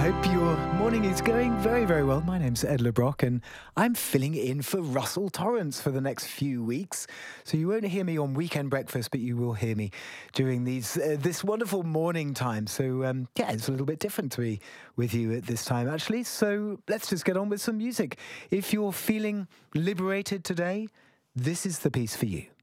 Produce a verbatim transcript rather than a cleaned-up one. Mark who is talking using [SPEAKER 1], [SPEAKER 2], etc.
[SPEAKER 1] hope your morning is going very, very well. My name's Ed LeBrock, and I'm filling in for Russell Torrance for the next few weeks. So you won't hear me on Weekend Breakfast, but you will hear me during these uh, this wonderful morning time. So, um, yeah, it's a little bit different to be with you at this time, actually. So let's just get on with some music. If you're feeling liberated today, this is the piece for you.